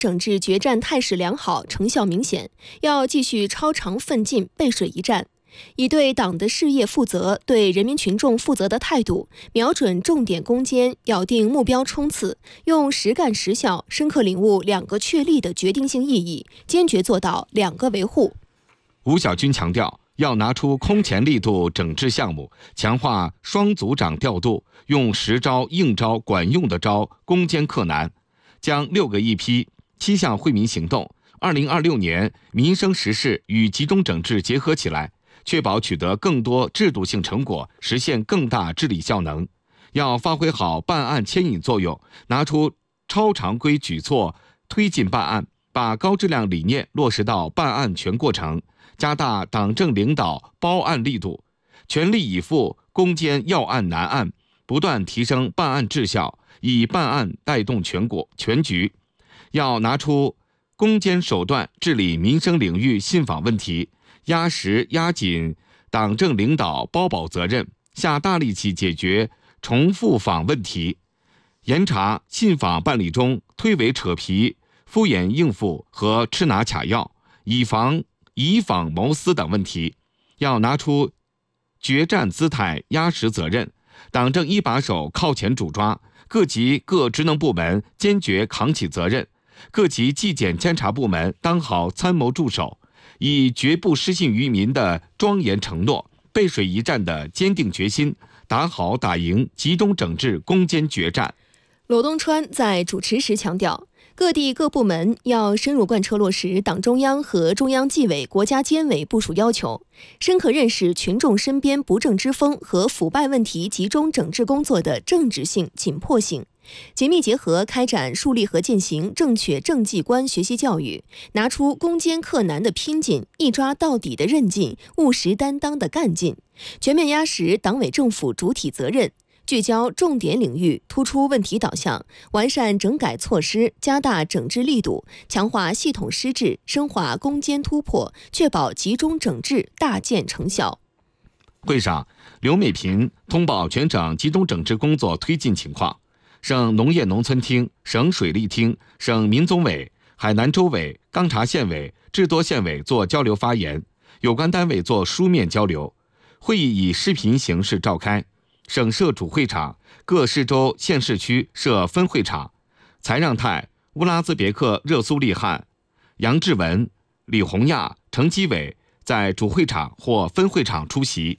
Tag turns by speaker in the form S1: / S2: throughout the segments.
S1: 整治决战态势良好，成效明显，要继续超常奋进，背水一战，以对党的事业负责、对人民群众负责的态度，瞄准重点攻坚，咬定目标冲刺，用实干实效，深刻领悟2个确立的决定性意义，坚决做到2个维护。
S2: 吴小军强调，要拿出空前力度整治项目，强化双组长调度，用实招、硬招、管用的招攻坚克难，将6个一批、7项惠民行动、2026年民生实事与集中整治结合起来，确保取得更多制度性成果，实现更大治理效能。要发挥好办案牵引作用，拿出超常规举措推进办案，把高质量理念落实到办案全过程，加大党政领导包案力度，全力以赴攻坚要案难案，不断提升办案质效，以办案带动全局。要拿出攻坚手段治理民生领域信访问题，压实压紧党政领导包保责任，下大力气解决重复访问题，严查信访办理中推诿扯皮、敷衍应付和吃拿卡要、以访谋私等问题。要拿出决战姿态，压实责任，党政一把手靠前主抓，各级各职能部门坚决扛起责任，各级纪检监察部门当好参谋助手，以绝不失信于民的庄严承诺，背水一战的坚定决心，打好打赢集中整治攻坚决战。
S1: 罗东川在主持时强调，各地各部门要深入贯彻落实党中央和中央纪委、国家监委部署要求，深刻认识群众身边不正之风和腐败问题集中整治工作的政治性、紧迫性，紧密结合开展树立和践行正确政绩观学习教育，拿出攻坚克难的拼劲、一抓到底的韧劲、务实担当的干劲，全面压实党委政府主体责任，聚焦重点领域，突出问题导向，完善整改措施，加大整治力度，强化系统施治，深化攻坚突破，确保集中整治大见成效。
S2: 会上，刘美萍通报全省集中整治工作推进情况，省农业农村厅、省水利厅、省民总委、海南州委、钢察县委、智多县委做交流发言，有关单位做书面交流。会议以视频形式召开，省设主会场，各市州县市区设分会场。财让泰、乌拉兹别克热苏利汗、杨志文、李洪亚、程基伟在主会场或分会场出席。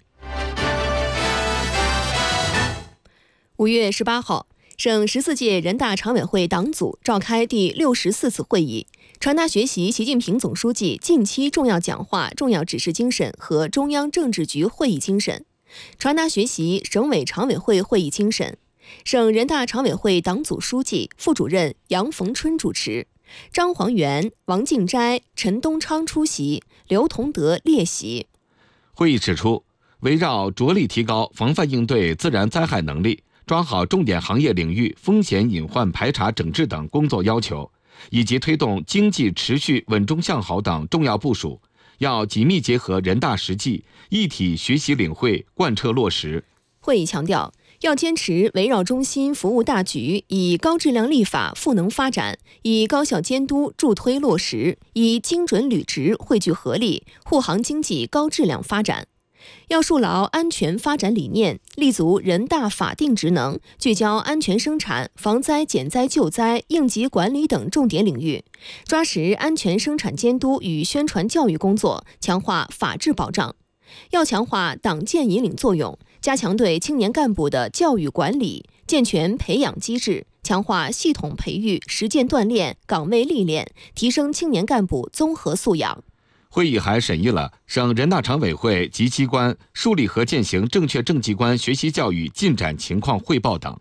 S1: 5月18号，省14届人大常委会党组召开第64次会议，传达学习习近平总书记近期重要讲话、重要指示精神和中央政治局会议精神，传达学习省委常委会会议精神。省人大常委会党组书记、副主任杨逢春主持，张黄元、王敬斋、陈东昌出席，刘同德列席。
S2: 会议指出，围绕着力提高防范应对自然灾害能力，抓好重点行业领域风险隐患排查整治等工作要求，以及推动经济持续稳中向好等重要部署，要紧密结合人大实际，一体学习领会贯彻落实。
S1: 会议强调，要坚持围绕中心服务大局，以高质量立法赋能发展，以高效监督助推落实，以精准履职汇聚合力，护航经济高质量发展。要树牢安全发展理念，立足人大法定职能，聚焦安全生产、防灾减灾救灾、应急管理等重点领域，抓实安全生产监督与宣传教育工作，强化法治保障。要强化党建引领作用，加强对青年干部的教育管理，健全培养机制，强化系统培育、实践锻炼、岗位历练，提升青年干部综合素养。
S2: 会议还审议了省人大常委会及机关树立和践行正确政绩观学习教育进展情况汇报等。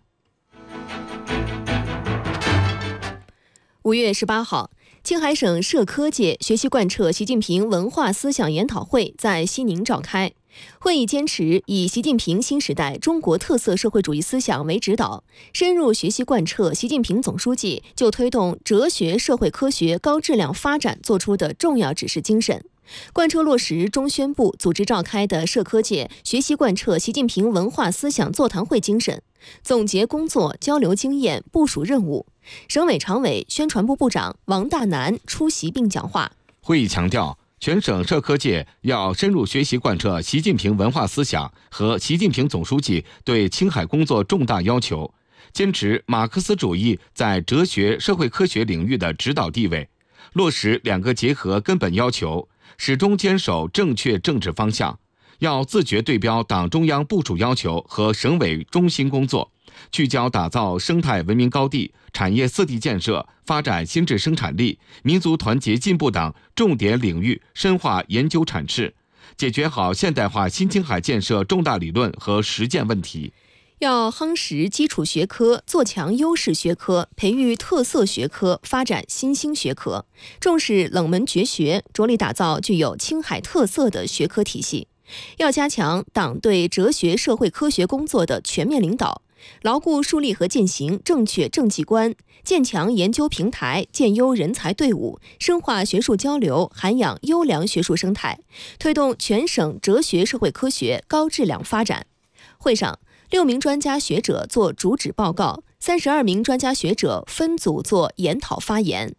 S1: 5月18号，青海省社科界学习贯彻习近平文化思想研讨会在西宁召开。会议坚持以习近平新时代中国特色社会主义思想为指导，深入学习贯彻习近平总书记就推动哲学社会科学高质量发展作出的重要指示精神。 贯彻落实中宣部组织召开的社科界学习贯彻习近平文化思想座谈会精神，总结工作、交流经验、部署任务。省委常委、宣传部部长王大南出席并讲话。
S2: 会议强调，全省社科界要深入学习贯彻习近平文化思想和习近平总书记对青海工作重大要求，坚持马克思主义在哲学、社会科学领域的指导地位，落实两个结合根本要求，始终坚守正确政治方向。要自觉对标党中央部署要求和省委中心工作，聚焦打造生态文明高地、产业四地建设、发展新质生产力、民族团结进步等重点领域深化研究阐释，解决好现代化新青海建设重大理论和实践问题。
S1: 要夯实基础学科，做强优势学科，培育特色学科，发展新兴学科，重视冷门绝学，着力打造具有青海特色的学科体系。要加强党对哲学社会科学工作的全面领导，牢固树立和践行正确政绩观，建强研究平台，建优人才队伍，深化学术交流，涵养优良学术生态，推动全省哲学社会科学高质量发展。会上，6名专家学者做主旨报告，32名专家学者分组做研讨发言。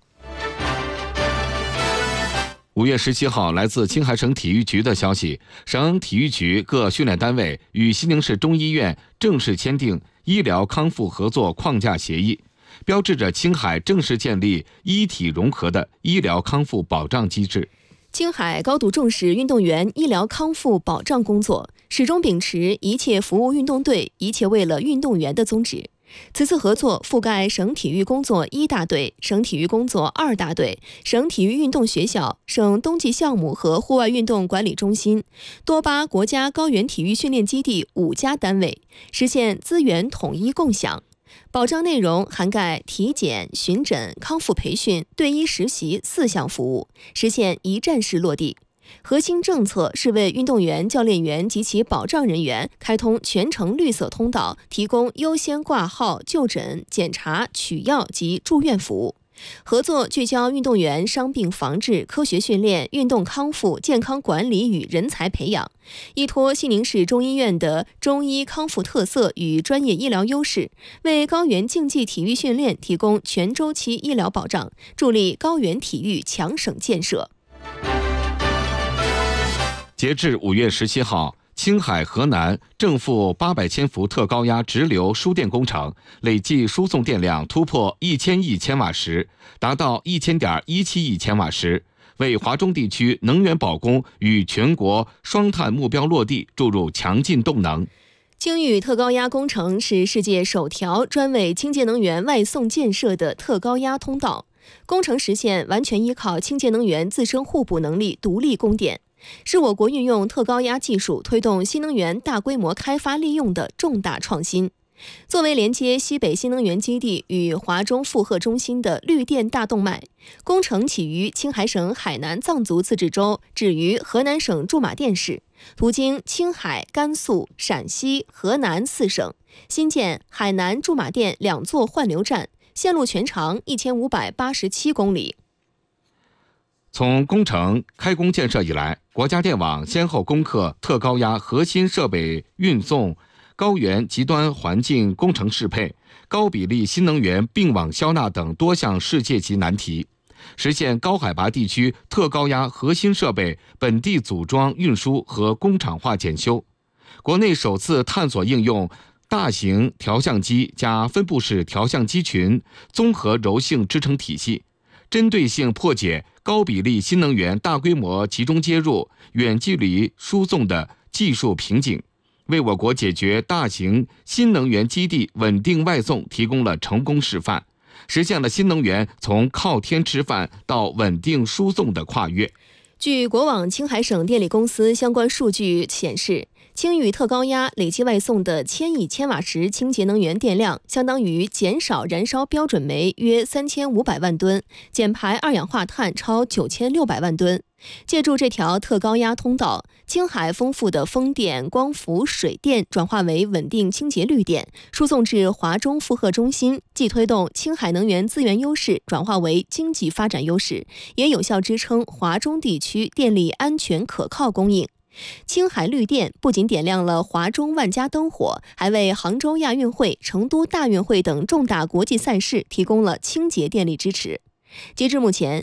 S2: 5月17号，来自青海省体育局的消息，省体育局各训练单位与西宁市中医院正式签订医疗康复合作框架协议，标志着青海正式建立医体融合的医疗康复保障机制。
S1: 青海高度重视运动员医疗康复保障工作，始终秉持一切服务运动队、一切为了运动员的宗旨。此次合作覆盖省体育工作1大队、省体育工作2大队、省体育运动学校、省冬季项目和户外运动管理中心、多巴国家高原体育训练基地5家单位，实现资源统一共享。保障内容涵盖体检、巡诊、康复培训、队医实习4项服务，实现一站式落地。核心政策是为运动员、教练员及其保障人员开通全程绿色通道，提供优先挂号、就诊、检查、取药及住院服务。合作聚焦运动员伤病防治、科学训练、运动康复、健康管理与人才培养，依托西宁市中医院的中医康复特色与专业医疗优势，为高原竞技体育训练提供全周期医疗保障，助力高原体育强省建设。
S2: 截至5月17号，青海、河南正负800千伏特高压直流输电工程累计输送电量突破1000亿千瓦时，达到1000.17亿千瓦时，为华中地区能源保供与全国双碳目标落地注入强劲动能。
S1: 青玉特高压工程是世界首条专为清洁能源外送建设的特高压通道，工程实现完全依靠清洁能源自身互补能力独立供电，是我国运用特高压技术推动新能源大规模开发利用的重大创新。作为连接西北新能源基地与华中负荷中心的绿电大动脉，工程起于青海省海南藏族自治州，止于河南省驻马店市，途经青海、甘肃、陕西、河南4省，新建海南驻马店2座换流站，线路全长1587公里。
S2: 从工程开工建设以来，国家电网先后攻克特高压核心设备运送、高原极端环境工程适配、高比例新能源并网消纳等多项世界级难题，实现高海拔地区特高压核心设备本地组装运输和工厂化检修，国内首次探索应用大型调相机加分布式调相机群综合柔性支撑体系，针对性破解高比例新能源大规模集中接入、远距离输送的技术瓶颈，为我国解决大型新能源基地稳定外送提供了成功示范，实现了新能源从靠天吃饭到稳定输送的跨越。
S1: 据国网青海省电力公司相关数据显示， 青屿特高压累计外送的1000亿千瓦时清洁能源电量，相当于减少燃烧标准煤约3500万吨，减排二氧化碳超9600万吨。借助这条特高压通道，青海丰富的风电、光伏、水电转化为稳定清洁绿电，输送至华中负荷中心，既推动青海能源资源优势转化为经济发展优势，也有效支撑华中地区电力安全可靠供应。青海绿电不仅点亮了华中万家灯火，还为杭州亚运会、成都大运会等重大国际赛事提供了清洁电力支持。截至目前，